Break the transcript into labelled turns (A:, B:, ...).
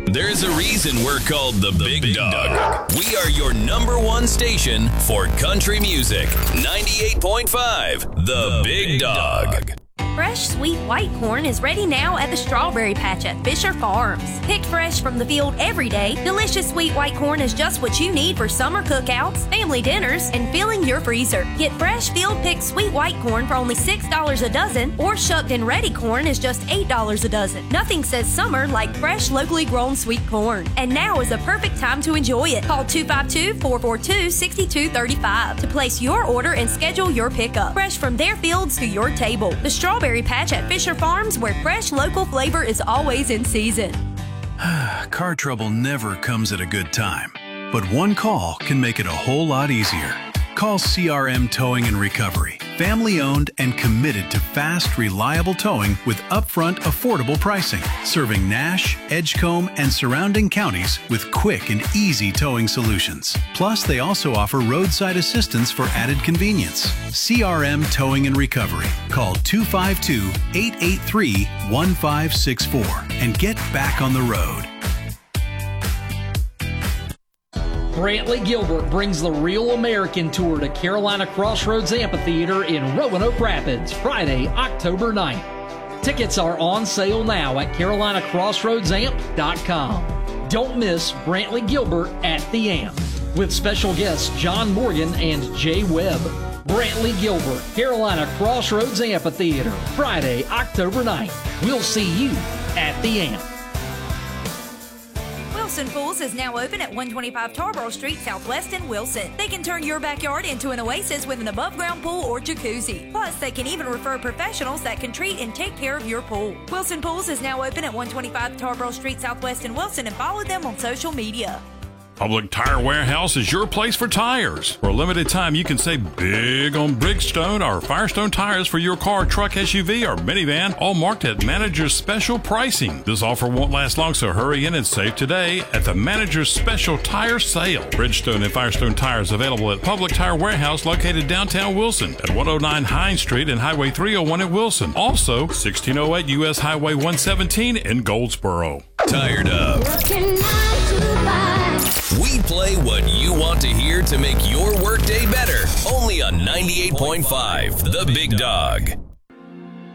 A: There's a reason we're called the Big Dog. We are your number one station for country music. 98.5, the Big Dog.
B: Fresh sweet white corn is ready now at the Strawberry Patch at Fisher Farms. Picked fresh from the field every day, delicious sweet white corn is just what you need for summer cookouts, family dinners, and filling your freezer. Get fresh field-picked sweet white corn for only $6 a dozen, or shucked and ready corn is just $8 a dozen. Nothing says summer like fresh, locally grown sweet corn. And now is a perfect time to enjoy it. Call 252-442-6235 to place your order and schedule your pickup. Fresh from their fields to your table. The Strawberry Patch at Fisher Farms, where fresh local flavor is always in season.
C: Car trouble never comes at a good time, but one call can make it a whole lot easier. Call CRM Towing and Recovery. Family owned and committed to fast, reliable towing with upfront, affordable pricing. Serving Nash, Edgecombe, and surrounding counties with quick and easy towing solutions. Plus, they also offer roadside assistance for added convenience. CRM Towing and Recovery. Call 252-883-1564 and get back on the road.
D: Brantley Gilbert brings the Real American Tour to Carolina Crossroads Amphitheater in Roanoke Rapids, Friday, October 9th. Tickets are on sale now at carolinacrossroadsamp.com. Don't miss Brantley Gilbert at the Amp, with special guests John Morgan and Jay Webb. Brantley Gilbert, Carolina Crossroads Amphitheater, Friday, October 9th. We'll see you at the Amp.
B: Wilson Pools is now open at 125 Tarboro Street, Southwest in Wilson. They can turn your backyard into an oasis with an above-ground pool or jacuzzi. Plus, they can even refer professionals that can treat and take care of your pool. Wilson Pools is now open at 125 Tarboro Street, Southwest in Wilson, and follow them on social media.
E: Public Tire Warehouse is your place for tires. For a limited time, you can save big on Bridgestone or Firestone tires for your car, truck, SUV, or minivan, all marked at Manager's Special Pricing. This offer won't last long, so hurry in and save today at the Manager's Special Tire Sale. Bridgestone and Firestone tires available at Public Tire Warehouse located downtown Wilson at 109 Hines Street and Highway 301 in Wilson. Also, 1608 U.S. Highway 117 in Goldsboro.
A: Tired of? We play what you want to hear to make your workday better. Only on 98.5, The Big Dog.